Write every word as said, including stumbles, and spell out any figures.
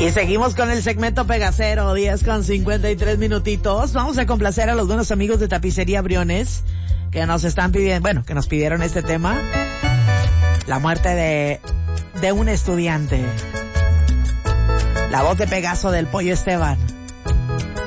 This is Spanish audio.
Y seguimos con el segmento Pegacero, diez con cincuenta y tres minutitos. Vamos a complacer a los buenos amigos de Tapicería Briones, que nos están pidiendo, bueno, que nos pidieron este tema. La muerte de, de un estudiante. La voz de Pegaso del Pollo Esteban.